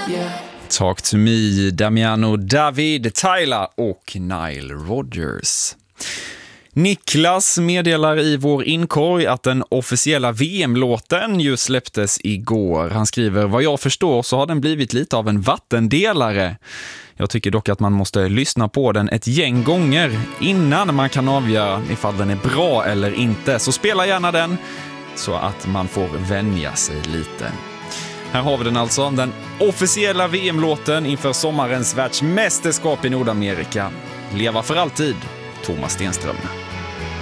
Talk to me, Damiano David, Tyler och Nile Rodgers. Niklas meddelar i vår inkorg att den officiella VM-låten ju släpptes igår. Han skriver, vad jag förstår så har den blivit lite av en vattendelare. Jag tycker dock att man måste lyssna på den ett gäng gånger innan man kan avgöra ifall den är bra eller inte. Så spela gärna den så att man får vänja sig lite. Här har vi den alltså, den officiella VM-låten inför sommarens världsmästerskap i Nordamerika. Leva för alltid, Thomas Stenström.